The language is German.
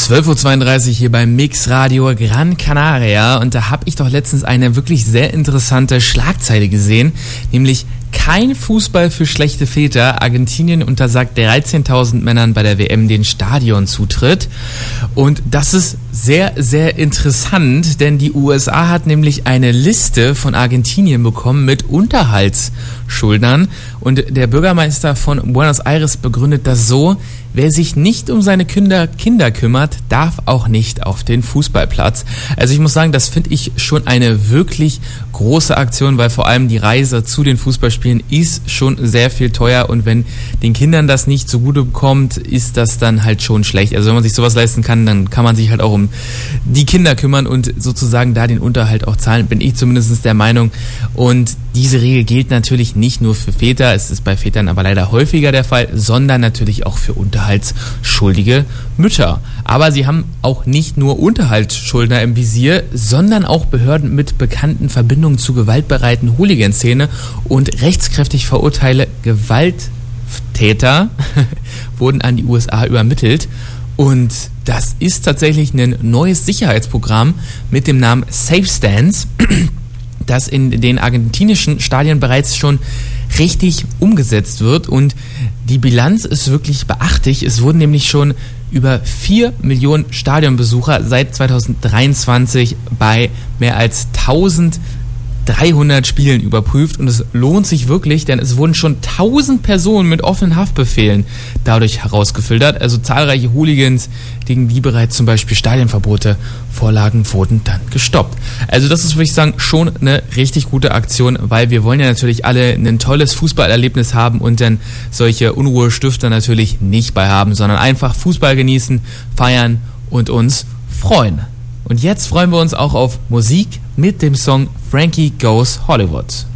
12.32 Uhr hier beim Mix Radio Gran Canaria, und da habe ich doch letztens eine wirklich sehr interessante Schlagzeile gesehen, nämlich: Kein Fußball für schlechte Väter. Argentinien untersagt 13.000 Männern bei der WM den Stadionzutritt. Und das ist sehr, sehr interessant, denn die USA hat nämlich eine Liste von Argentinien bekommen mit Unterhaltsschuldnern. Und der Bürgermeister von Buenos Aires begründet das so: Wer sich nicht um seine Kinder kümmert, darf auch nicht auf den Fußballplatz. Also ich muss sagen, das finde ich schon eine wirklich große Aktion, weil vor allem die Reise zu den Fußballspielen ist schon sehr viel teuer, und wenn den Kindern das nicht zugute bekommt, ist das dann halt schon schlecht. Also wenn man sich sowas leisten kann, dann kann man sich halt auch um die Kinder kümmern und sozusagen da den Unterhalt auch zahlen, bin ich zumindest der Meinung. Und diese Regel gilt natürlich nicht nur für Väter, es ist bei Vätern aber leider häufiger der Fall, sondern natürlich auch für unterhaltsschuldige Mütter. Aber sie haben auch nicht nur Unterhaltsschuldner im Visier, sondern auch Behörden mit bekannten Verbindungen zu gewaltbereiten Hooligan-Szene, und rechtskräftig verurteilte Gewalttäter wurden an die USA übermittelt. Und das ist tatsächlich ein neues Sicherheitsprogramm mit dem Namen Safe Stance, das in den argentinischen Stadien bereits schon richtig umgesetzt wird, und die Bilanz ist wirklich beachtlich. Es wurden nämlich schon über 4 Millionen Stadionbesucher seit 2023 bei mehr als 1300 Spielen überprüft, und es lohnt sich wirklich, denn es wurden schon 1000 Personen mit offenen Haftbefehlen dadurch herausgefiltert. Also zahlreiche Hooligans, gegen die bereits zum Beispiel Stadionverbote vorlagen, wurden dann gestoppt. Also das ist, würde ich sagen, schon eine richtig gute Aktion, weil wir wollen ja natürlich alle ein tolles Fußballerlebnis haben und dann solche Unruhestifter natürlich nicht bei haben, sondern einfach Fußball genießen, feiern und uns freuen. Und jetzt freuen wir uns auch auf Musik mit dem Song Frankie Goes Hollywood.